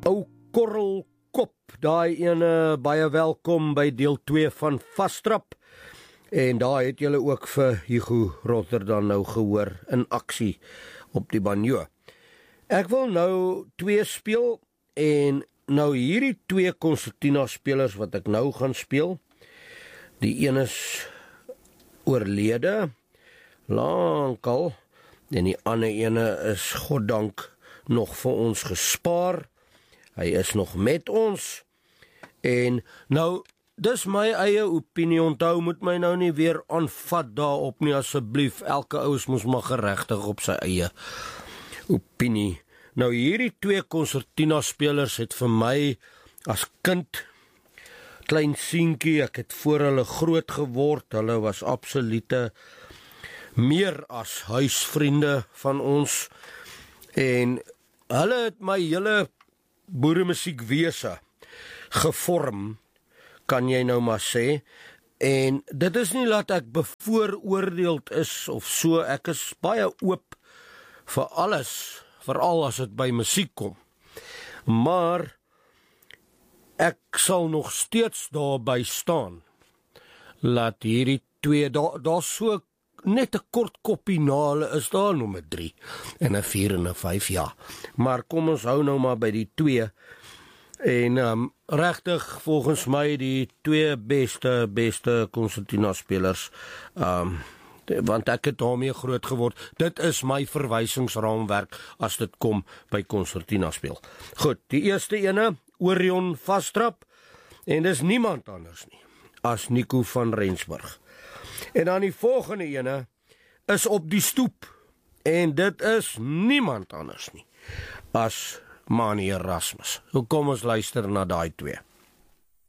Ou korrelkop, daai ene, baie welkom by deel 2 van Vastrap. En daar het julle ook vir Hugo Rotterdam nou gehoor in aksie op die banjo. Ek wil nou 2 speel en nou hierdie 2 konsertina spelers wat ek nou gaan speel. Die een is oorlede, lankal, en die ander ene is goddank nog vir ons gespaar. Hy is nog met ons. En nou, dis my eie opinie, onthou moet my nou nie weer aanvat daarop nie, asseblief. Elke oues moes maar geregtig op sy eie opinie. Nou hierdie 2 konsertina spelers het vir my as kind, klein seentjie, ek het voor hulle groot geword, hulle was absolute meer as huisvriende van ons, en hulle het my hele boeremusiek gevorm, kan jy nou maar sê, en dit is nie dat ek bevooroordeeld is of so, ek is baie oop vir alles, veral as dit by musiek kom, maar ek sal nog steeds daarby staan, laat hierdie 2, daar so net 'n kort koppie na hulle is daar nommer 3, en 'n 4 en 'n 5, ja, maar kom ons hou nou maar by die 2, en regtig volgens my die 2 beste konsertina spelers, want ek het daarmee groot geword, dit is my verwysingsraamwerk as dit kom by konsertina speel. Goed, die eerste ene, Orion Vastrap, en dis niemand anders nie, as Nico van Rensburg. En dan die volgende ene, is op die stoep, en dit is niemand anders nie, as Manie Erasmus. Kom ons luister na daai 2.